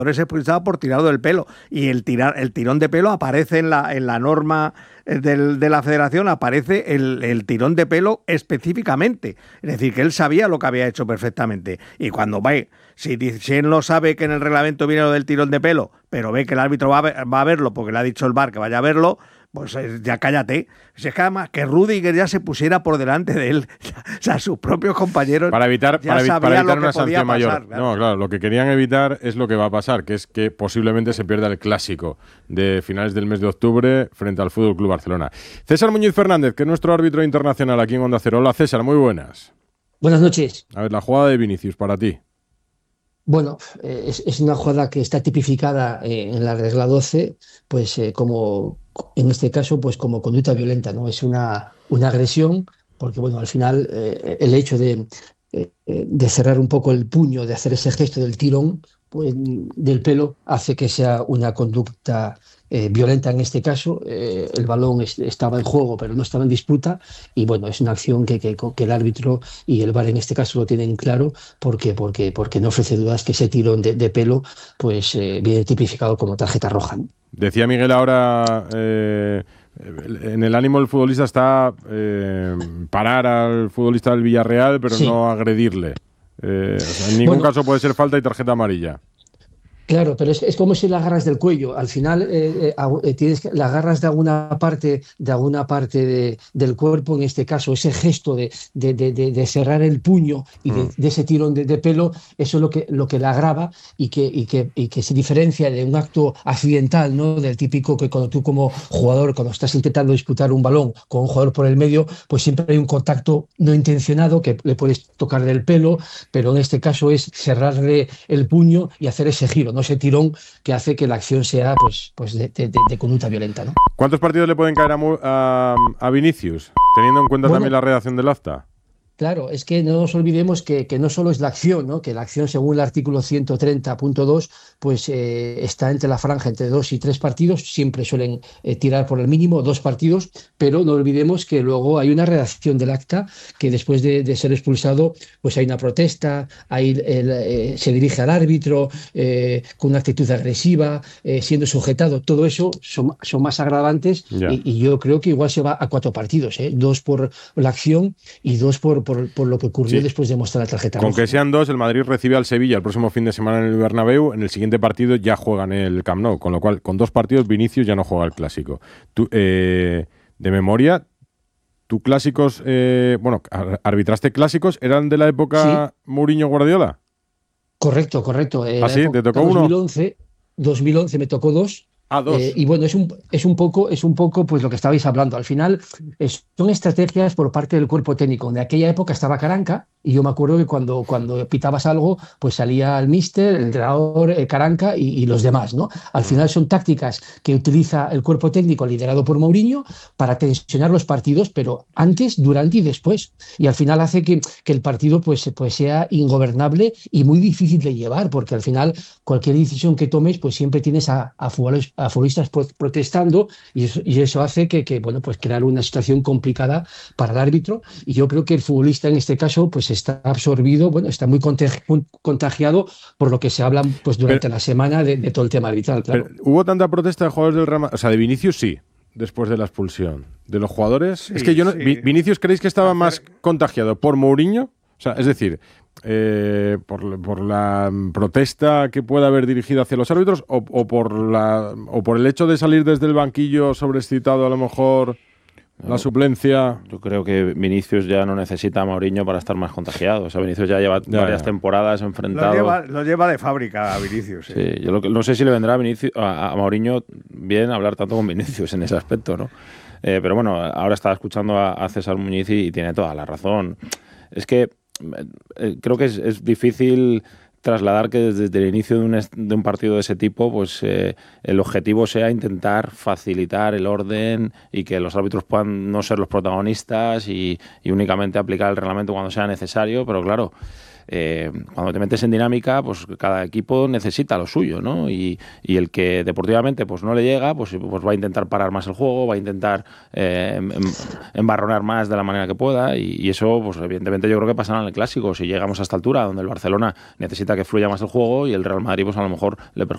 es expulsado por tirado del pelo, y el tirón de pelo aparece en la norma de la federación, aparece el tirón de pelo específicamente, es decir, que él sabía lo que había hecho perfectamente, y cuando ve, si él no sabe que en el reglamento viene lo del tirón de pelo, pero ve que el árbitro va a verlo porque le ha dicho el VAR que vaya a verlo, pues ya cállate. Si es que además que Rüdiger ya se pusiera por delante de él, o sea, sus propios compañeros para evitar una sanción mayor. Claro. No, claro, lo que querían evitar es lo que va a pasar, que es que posiblemente se pierda el clásico de finales del mes de octubre frente al FC Barcelona. César Muñiz Fernández, que es nuestro árbitro internacional aquí en Onda Cero. Hola, César, muy buenas. Buenas noches. A ver, la jugada de Vinicius para ti. Bueno, es una jugada que está tipificada en la regla 12, pues como en este caso, pues como conducta violenta, ¿no? Es una agresión, porque bueno, al final el hecho de cerrar un poco el puño, de hacer ese gesto del tirón, pues, del pelo, hace que sea una conducta violenta en este caso. El balón estaba en juego, pero no estaba en disputa, y bueno, es una acción que el árbitro y el VAR en este caso lo tienen claro, porque no ofrece dudas que ese tirón de pelo pues viene tipificado como tarjeta roja, ¿no? Decía Miguel ahora, en el ánimo del futbolista está parar al futbolista del Villarreal, pero Sí. no agredirle. O sea, en ningún caso puede ser falta y tarjeta amarilla. Claro, pero es como si la agarras del cuello. Al final la agarras de alguna parte, del cuerpo, en este caso, ese gesto de cerrar el puño y de ese tirón de pelo, eso es lo que la agrava y que se diferencia de un acto accidental, ¿no? Del típico que cuando tú como jugador, cuando estás intentando disputar un balón con un jugador por el medio, pues siempre hay un contacto no intencionado que le puedes tocar del pelo, pero en este caso es cerrarle el puño y hacer ese giro, ¿no? Ese tirón que hace que la acción sea pues de conducta violenta, ¿no? ¿Cuántos partidos le pueden caer a Vinicius, teniendo en cuenta también la redacción del acta? Claro, es que no nos olvidemos que no solo es la acción, ¿no? Que la acción, según el artículo 130.2, pues está entre la franja entre 2 y 3 partidos, siempre suelen tirar por el mínimo 2 partidos, pero no olvidemos que luego hay una redacción del acta, que después de ser expulsado, pues hay una protesta, se dirige al árbitro con una actitud agresiva, siendo sujetado. Todo eso son más agravantes, y yo creo que igual se va a 4 partidos, 2 por la acción y 2 por lo que ocurrió después de mostrar la tarjeta roja. Con que sean 2, el Madrid recibe al Sevilla el próximo fin de semana en el Bernabéu. En el siguiente partido ya juegan el Camp Nou, con lo cual, con 2 partidos, Vinicius ya no juega el clásico. Tú, de memoria, ¿tú clásicos, arbitraste clásicos, eran de la época Mourinho-Guardiola? Correcto. ¿Ah, sí? ¿Te tocó 2011 me tocó 2. Y bueno, es un poco pues lo que estabais hablando. Al final son estrategias por parte del cuerpo técnico. De aquella época estaba Caranca, y yo me acuerdo que cuando pitabas algo, pues salía el míster, el entrenador, Caranca y los demás, ¿no? Al final son tácticas que utiliza el cuerpo técnico liderado por Mourinho para tensionar los partidos, pero antes, durante y después. Y al final hace que el partido pues sea ingobernable y muy difícil de llevar, porque al final cualquier decisión que tomes, pues siempre tienes a futbolistas protestando, y eso hace que bueno, pues crear una situación complicada para el árbitro. Y yo creo que el futbolista en este caso pues está absorbido, bueno, está muy contagiado por lo que se habla pues durante la semana de todo el tema arbitral, claro. ¿Hubo tanta protesta de jugadores del Real Madrid? O sea, de Vinicius sí, después de la expulsión. ¿De los jugadores? Sí, es que yo no, ¿Vinicius creéis que estaba más contagiado por Mourinho? O sea, es decir, por la protesta que pueda haber dirigido hacia los árbitros, o por el hecho de salir desde el banquillo sobreexcitado, a lo mejor la suplencia. Yo creo que Vinicius ya no necesita a Mourinho para estar más contagiado. O sea, Vinicius ya lleva varias temporadas enfrentado. Lo lleva de fábrica a Vinicius. Sí, yo no sé si le vendrá a Mourinho bien hablar tanto con Vinicius en ese aspecto, ¿no? Pero bueno, ahora estaba escuchando a César Muñiz y tiene toda la razón. Es que creo que es difícil trasladar que desde el inicio de un partido de ese tipo, pues el objetivo sea intentar facilitar el orden y que los árbitros puedan no ser los protagonistas y únicamente aplicar el reglamento cuando sea necesario, pero claro, cuando te metes en dinámica, pues cada equipo necesita lo suyo, ¿no? Y el que deportivamente pues no le llega, pues va a intentar parar más el juego, va a intentar embarronar más de la manera que pueda, y eso, pues evidentemente yo creo que pasará en el Clásico. Si llegamos a esta altura, donde el Barcelona necesita que fluya más el juego y el Real Madrid, pues a lo mejor le perjudica